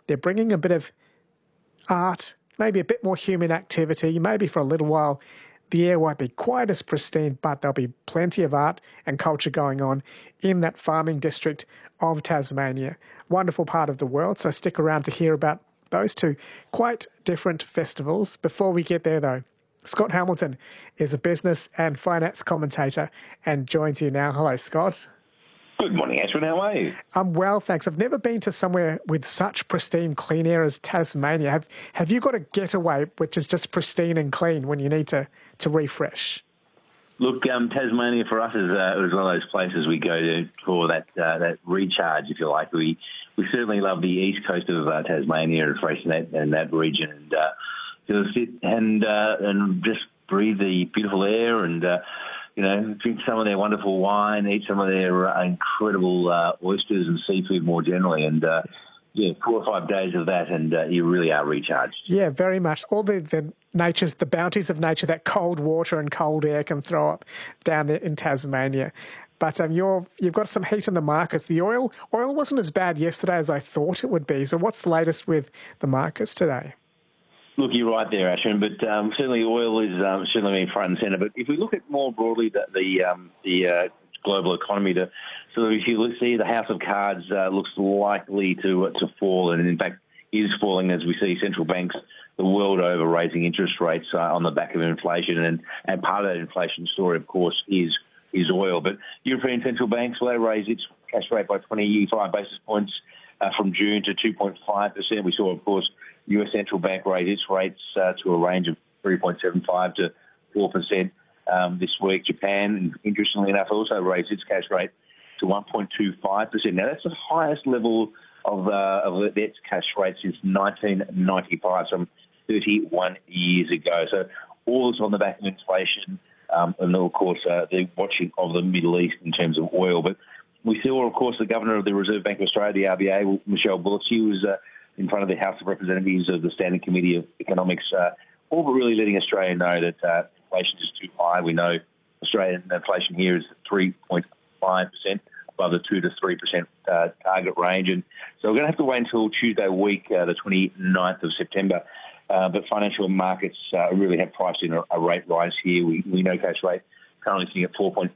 They're bringing a bit of art, maybe a bit more human activity, maybe for a little while. The air won't be quite as pristine, but there'll be plenty of art and culture going on in that farming district of Tasmania. Wonderful part of the world, so stick around to hear about those two quite different festivals. Before we get there, though, Scott Hamilton is a business and finance commentator and joins you now. Hello, Scott. Good morning, Ashwin. How are you? I'm well, thanks. I've never been to somewhere with such pristine, clean air as Tasmania. Have you got a getaway which is just pristine and clean when you need to refresh? Look, Tasmania for us is one of those places we go to for that recharge, if you like. We certainly love the east coast of Tasmania and Freycinet and that region, and just sit and just breathe the beautiful air and drink some of their wonderful wine, eat some of their incredible oysters and seafood more generally, and 4 or 5 days of that, and you really are recharged. Yeah, very much. All the bounties of nature that cold water and cold air can throw up down there in Tasmania. But you've got some heat in the markets. The oil wasn't as bad yesterday as I thought it would be. So what's the latest with the markets today? Look, you're right there, Ashwin, but certainly oil is certainly front and centre. But if we look at more broadly the global economy, so if you see the house of cards looks likely to fall, and in fact is falling as we see central banks the world over raising interest rates on the back of inflation, and part of that inflation story, of course, is oil. But European central banks, well, they raised its cash rate by 25 basis points from June to 2.5%. We saw, of course, US central bank raise its rates to a range of 3.75 to 4% this week. Japan, interestingly enough, also raised its cash rate to 1.25%. Now, that's the highest level of its cash rate since 1995, some 31 years ago. So all this on the back of inflation and, of course, the watching of the Middle East in terms of oil. But we saw, of course, the Governor of the Reserve Bank of Australia, the RBA, Michelle Bullock, she was in front of the House of Representatives of the Standing Committee of Economics, all but really letting Australia know that inflation is too high. We know Australian inflation here is 3.5%, above the 2 to 3% target range. And so we're going to have to wait until Tuesday week, the 29th of September. But financial markets really have priced in a rate rise here. We know cash rate currently sitting at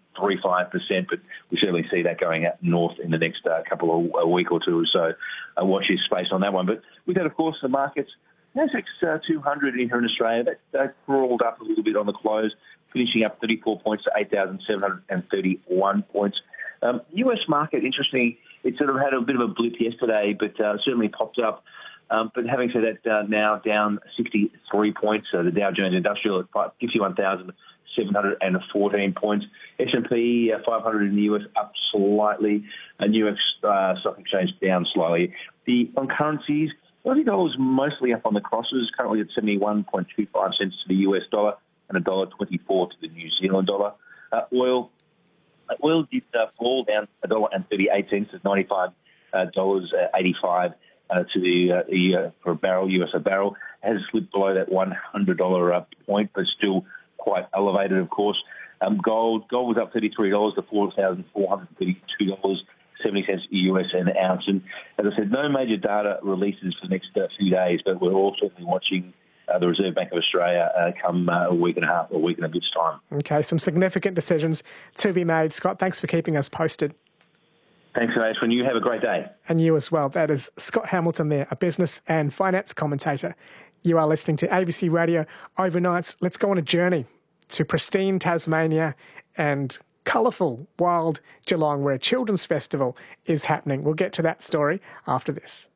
4.35%, but we certainly see that going up north in the next couple of week or two. So watch this space on that one. But with that, of course, the markets, NASDAQ 200 here in Australia, that crawled up a little bit on the close, finishing up 34 points to 8,731 points. US market, interestingly, it sort of had a bit of a blip yesterday, but certainly popped up. But having said that, now down 63 points. The Dow Jones Industrial at 51,714 points. S&P 500 in the US up slightly. New York Stock Exchange down slightly. On currencies, Aussie dollar is mostly up on the crosses, currently at 71.25 cents to the US dollar and $1.24 to the New Zealand dollar. Oil did fall down $1.38 at $95.85 for a barrel, US a barrel. Has slipped below that $100 point, but still quite elevated, of course. Gold was up $33 to $4,432.70 US an ounce. And as I said, no major data releases for the next few days, but we're all certainly watching the Reserve Bank of Australia come a week and a bit's time. Okay, some significant decisions to be made. Scott, thanks for keeping us posted. Thanks, Ashwin. You have a great day. And you as well. That is Scott Hamilton there, a business and finance commentator. You are listening to ABC Radio Overnights. Let's go on a journey to pristine Tasmania and colourful, wild Geelong, where a children's festival is happening. We'll get to that story after this.